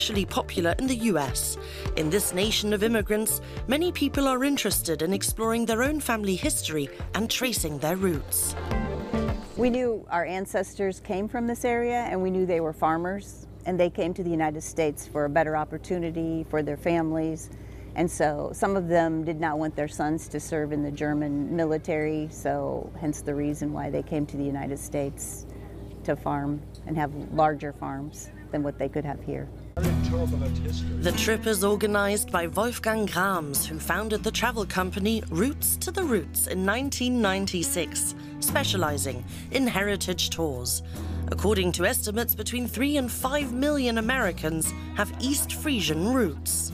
Especially popular in the US. In this nation of immigrants, many people are interested in exploring their own family history and tracing their roots. We knew our ancestors came from this area, and we knew they were farmers, and they came to the United States for a better opportunity for their families. And so some of them did not want their sons to serve in the German military, so hence the reason why they came to the United States to farm and have larger farms than what they could have here. The trip is organized by Wolfgang Grams, who founded the travel company Roots to the Roots in 1996, specializing in heritage tours. According to estimates, between 3 and 5 million Americans have East Frisian roots.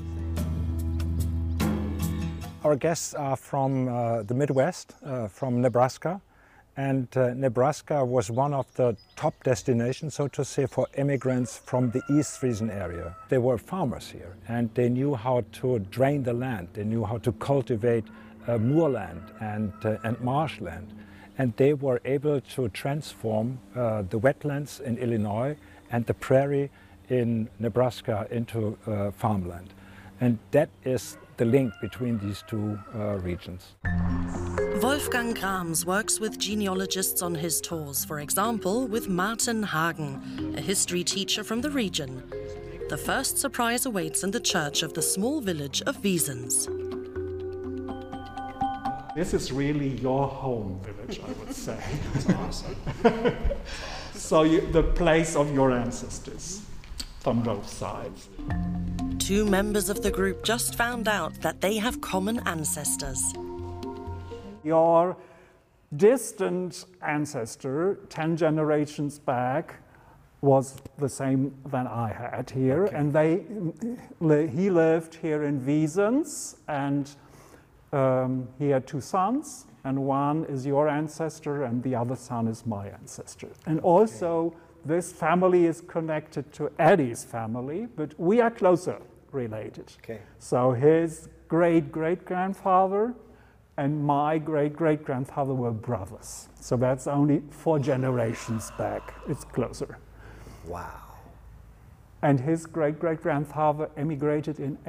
Our guests are from the Midwest, from Nebraska. And Nebraska was one of the top destinations, so to say, for immigrants from the East Frisian area. They were farmers here, and they knew how to drain the land. They knew how to cultivate moorland and marshland. And they were able to transform the wetlands in Illinois and the prairie in Nebraska into farmland. And that is the link between these two regions. Wolfgang Grams works with genealogists on his tours, for example, with Martin Hagen, a history teacher from the region. The first surprise awaits in the church of the small village of Wiesens. This is really your home village, I would say. That's awesome. So the place of your ancestors from both sides. Two members of the group just found out that they have common ancestors. Your distant ancestor, 10 generations back, was the same than I had here. Okay. And he lived here in Wiesens, and he had 2 sons, and one is your ancestor, and the other son is my ancestor. And also, this family is connected to Eddie's family, but we are closer related. Okay. So his great-great-grandfather and my great-great-grandfather were brothers. So that's only 4 generations back. It's closer. Wow. And his great-great-grandfather emigrated in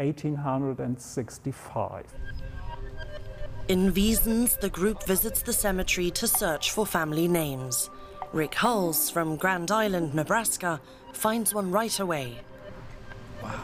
1865. In Wiesens, the group visits the cemetery to search for family names. Rick Hulse from Grand Island, Nebraska, finds one right away. Wow.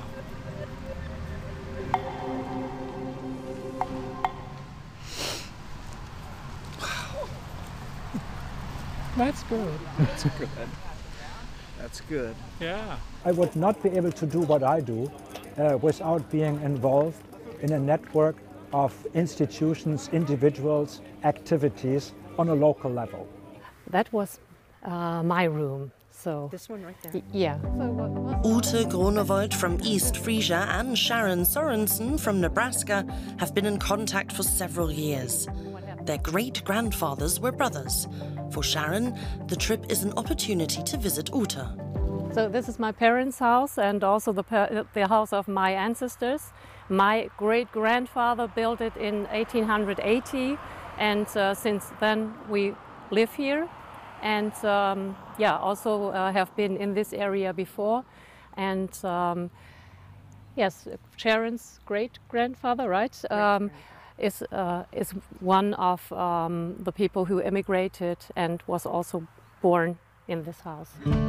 That's good. That's good. That's good. Yeah. I would not be able to do what I do without being involved in a network of institutions, individuals, activities on a local level. That was my room. So this one right there? Yeah. Ute Groenewold from East Frisia and Sharon Sorensen from Nebraska have been in contact for several years. Their great-grandfathers were brothers. For Sharon, the trip is an opportunity to visit Ute. So this is my parents' house and also the house of my ancestors. My great-grandfather built it in 1880, and since then we live here. And also have been in this area before. And yes, Sharon's great-grandfather, right? Is one of the people who emigrated and was also born in this house.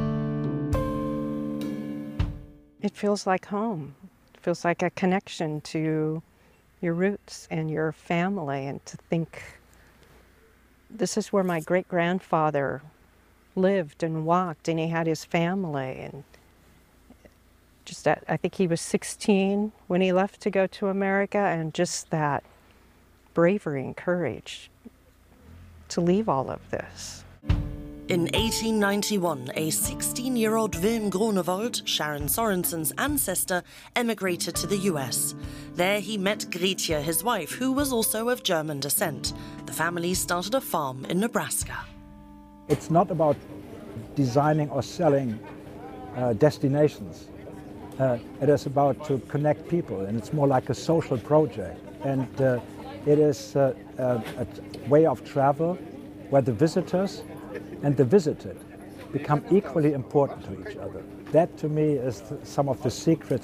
It feels like home. It feels like a connection to your roots and your family, and to think this is where my great-grandfather lived and walked, and he had his family, and just that, I think he was 16 when he left to go to America, and just that bravery and courage to leave all of this. In 1891, a 16-year-old Wilm Groenewold, Sharon Sorensen's ancestor, emigrated to the US. There he met Gretje, his wife, who was also of German descent. The family started a farm in Nebraska. It's not about designing or selling destinations. It is about to connect people, and it's more like a social project. And it is a way of travel where the visitors and the visited become equally important to each other. That, to me, is some of the secrets